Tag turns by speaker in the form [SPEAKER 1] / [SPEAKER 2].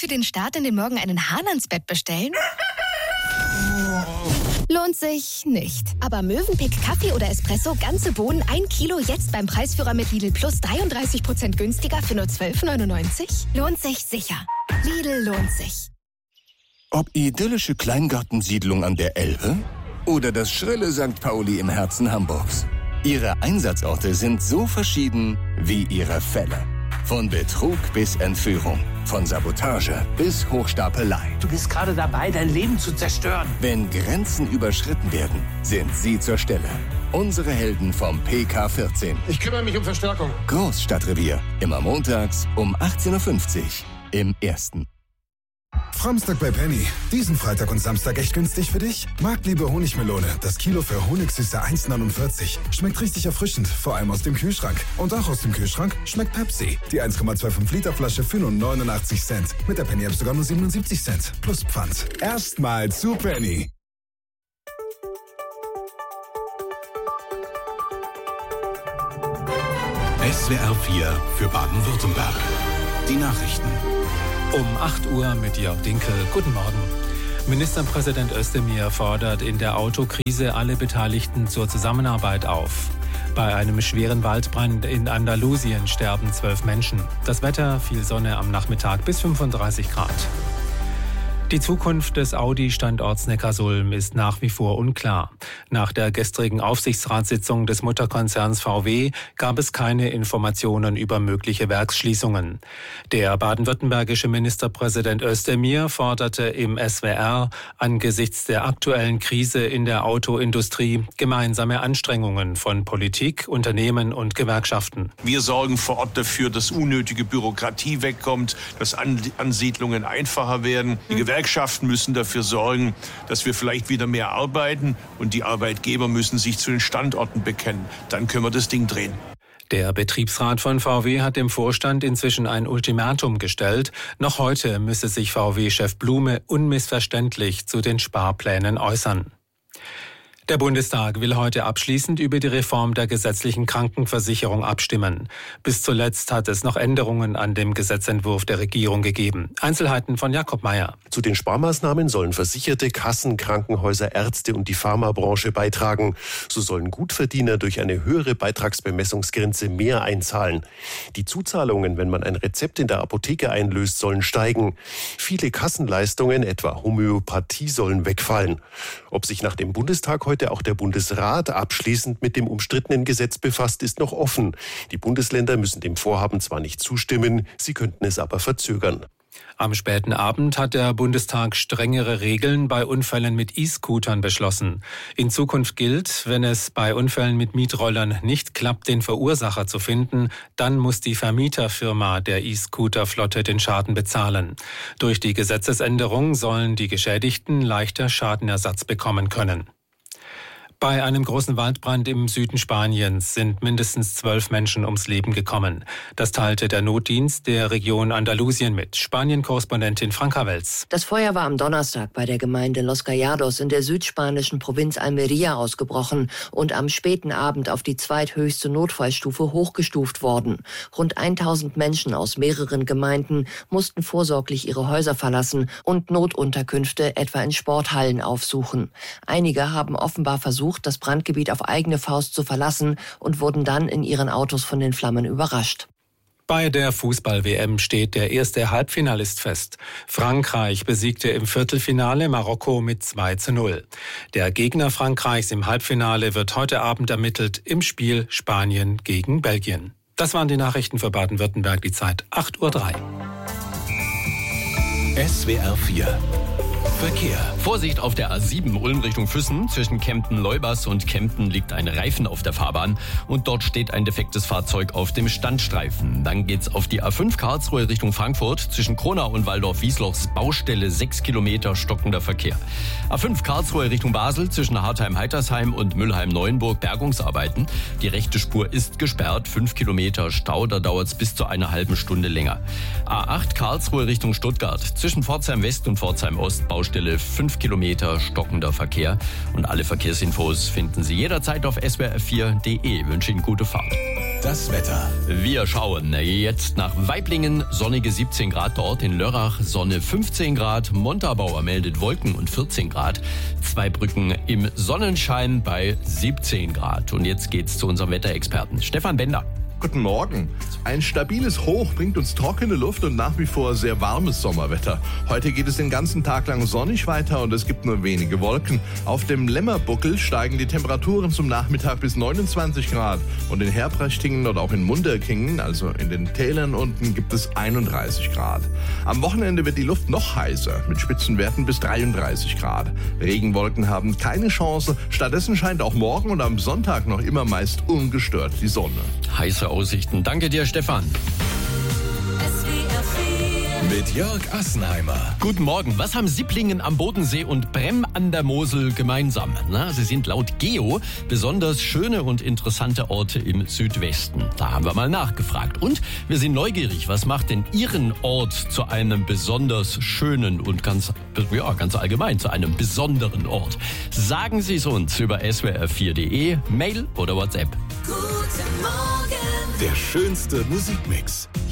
[SPEAKER 1] für den Start in den Morgen einen Hahn ans Bett bestellen? Lohnt sich nicht. Aber Mövenpick Kaffee oder Espresso, ganze Bohnen, 1 Kilo, jetzt beim Preisführer mit Lidl Plus 33% günstiger für nur 12,99? Lohnt sich sicher. Lidl lohnt sich.
[SPEAKER 2] Ob idyllische Kleingartensiedlung an der Elbe oder das schrille St. Pauli im Herzen Hamburgs. Ihre Einsatzorte sind so verschieden wie ihre Fälle. Von Betrug bis Entführung, von Sabotage bis Hochstapelei.
[SPEAKER 3] Du bist gerade dabei, dein Leben zu zerstören.
[SPEAKER 2] Wenn Grenzen überschritten werden, sind Sie zur Stelle. Unsere Helden vom PK14.
[SPEAKER 4] Ich kümmere mich um Verstärkung.
[SPEAKER 2] Großstadtrevier. Immer montags um 18.50 Uhr im Ersten.
[SPEAKER 5] Framstag bei Penny. Diesen Freitag und Samstag echt günstig für dich? Marktliebe Honigmelone. Das Kilo für Honigsüße 1,49. Schmeckt richtig erfrischend, vor allem aus dem Kühlschrank. Und auch aus dem Kühlschrank schmeckt Pepsi. Die 1,25 Liter Flasche für nur 89 Cent. Mit der Penny-App sogar nur 77 Cent. Plus Pfand. Erstmal zu Penny.
[SPEAKER 6] SWR 4 für Baden-Württemberg. Die Nachrichten.
[SPEAKER 7] Um 8 Uhr mit Jörg Dinkel. Guten Morgen. Ministerpräsident Özdemir fordert in der Autokrise alle Beteiligten zur Zusammenarbeit auf. Bei einem schweren Waldbrand in Andalusien sterben 12 Menschen. Das Wetter, viel Sonne am Nachmittag bis 35 Grad. Die Zukunft des Audi-Standorts Neckarsulm ist nach wie vor unklar. Nach der gestrigen Aufsichtsratssitzung des Mutterkonzerns VW gab es keine Informationen über mögliche Werksschließungen. Der baden-württembergische Ministerpräsident Özdemir forderte im SWR angesichts der aktuellen Krise in der Autoindustrie gemeinsame Anstrengungen von Politik, Unternehmen und Gewerkschaften.
[SPEAKER 8] Wir sorgen vor Ort dafür, dass unnötige Bürokratie wegkommt, dass Ansiedlungen einfacher werden. Die Gewerkschaften müssen dafür sorgen, dass wir vielleicht wieder mehr arbeiten und die Arbeitgeber müssen sich zu den Standorten bekennen. Dann können wir das Ding drehen.
[SPEAKER 7] Der Betriebsrat von VW hat dem Vorstand inzwischen ein Ultimatum gestellt. Noch heute müsse sich VW-Chef Blume unmissverständlich zu den Sparplänen äußern. Der Bundestag will heute abschließend über die Reform der gesetzlichen Krankenversicherung abstimmen. Bis zuletzt hat es noch Änderungen an dem Gesetzentwurf der Regierung gegeben. Einzelheiten von Jakob Mayer.
[SPEAKER 9] Zu den Sparmaßnahmen sollen Versicherte, Kassen, Krankenhäuser, Ärzte und die Pharmabranche beitragen. So sollen Gutverdiener durch eine höhere Beitragsbemessungsgrenze mehr einzahlen. Die Zuzahlungen, wenn man ein Rezept in der Apotheke einlöst, sollen steigen. Viele Kassenleistungen, etwa Homöopathie, sollen wegfallen. Ob sich nach dem Bundestag heute auch der Bundesrat abschließend mit dem umstrittenen Gesetz befasst, ist noch offen. Die Bundesländer müssen dem Vorhaben zwar nicht zustimmen, sie könnten es aber verzögern.
[SPEAKER 7] Am späten Abend hat der Bundestag strengere Regeln bei Unfällen mit E-Scootern beschlossen. In Zukunft gilt, wenn es bei Unfällen mit Mietrollern nicht klappt, den Verursacher zu finden, dann muss die Vermieterfirma der E-Scooter-Flotte den Schaden bezahlen. Durch die Gesetzesänderung sollen die Geschädigten leichter Schadenersatz bekommen können. Bei einem großen Waldbrand im Süden Spaniens sind mindestens 12 Menschen ums Leben gekommen. Das teilte der Notdienst der Region Andalusien mit. Spanien-Korrespondentin Franka Welz.
[SPEAKER 10] Das Feuer war am Donnerstag bei der Gemeinde Los Callados in der südspanischen Provinz Almería ausgebrochen und am späten Abend auf die zweithöchste Notfallstufe hochgestuft worden. Rund 1000 Menschen aus mehreren Gemeinden mussten vorsorglich ihre Häuser verlassen und Notunterkünfte etwa in Sporthallen aufsuchen. Einige haben offenbar versucht, das Brandgebiet auf eigene Faust zu verlassen und wurden dann in ihren Autos von den Flammen überrascht.
[SPEAKER 7] Bei der Fußball-WM steht der erste Halbfinalist fest. Frankreich besiegte im Viertelfinale Marokko mit 2:0. Der Gegner Frankreichs im Halbfinale wird heute Abend ermittelt im Spiel Spanien gegen Belgien. Das waren die Nachrichten für Baden-Württemberg, die Zeit 8:03 Uhr.
[SPEAKER 6] SWR 4 Verkehr.
[SPEAKER 11] Vorsicht auf der A7 Ulm Richtung Füssen. Zwischen Kempten-Leubers und Kempten liegt ein Reifen auf der Fahrbahn und dort steht ein defektes Fahrzeug auf dem Standstreifen. Dann geht's auf die A5 Karlsruhe Richtung Frankfurt. Zwischen Kronau und Waldorf-Wieslochs Baustelle 6 Kilometer stockender Verkehr. A5 Karlsruhe Richtung Basel. Zwischen Hartheim-Heitersheim und Mülheim-Neuenburg Bergungsarbeiten. Die rechte Spur ist gesperrt. 5 Kilometer Stau. Da dauert's bis zu einer halben Stunde länger. A8 Karlsruhe Richtung Stuttgart. Zwischen Pforzheim West und Pforzheim Ost Baustelle 5 Kilometer stockender Verkehr. Und alle Verkehrsinfos finden Sie jederzeit auf swr4.de. Ich wünsche Ihnen gute Fahrt.
[SPEAKER 6] Das Wetter.
[SPEAKER 11] Wir schauen jetzt nach Waiblingen, sonnige 17 Grad dort, in Lörrach Sonne 15 Grad, Montabaur meldet Wolken und 14 Grad, Zweibrücken im Sonnenschein bei 17 Grad. Und jetzt geht's zu unserem Wetterexperten Stefan Bender.
[SPEAKER 4] Guten Morgen. Ein stabiles Hoch bringt uns trockene Luft und nach wie vor sehr warmes Sommerwetter. Heute geht es den ganzen Tag lang sonnig weiter und es gibt nur wenige Wolken. Auf dem Lämmerbuckel steigen die Temperaturen zum Nachmittag bis 29 Grad. Und in Herbrechtinghen oder auch in Munderkingen, also in den Tälern unten, gibt es 31 Grad. Am Wochenende wird die Luft noch heißer, mit Spitzenwerten bis 33 Grad. Regenwolken haben keine Chance. Stattdessen scheint auch morgen und am Sonntag noch immer meist ungestört die Sonne.
[SPEAKER 11] Heiße Aussichten. Danke dir, Stefan.
[SPEAKER 6] Mit Jörg Assenheimer.
[SPEAKER 11] Guten Morgen. Was haben Sipplingen am Bodensee und Bremm an der Mosel gemeinsam? Na, sie sind laut Geo besonders schöne und interessante Orte im Südwesten. Da haben wir mal nachgefragt. Und wir sind neugierig. Was macht denn Ihren Ort zu einem besonders schönen und ganz allgemein zu einem besonderen Ort? Sagen Sie es uns über swr4.de, Mail oder WhatsApp.
[SPEAKER 6] Guten Morgen. Der schönste Musikmix.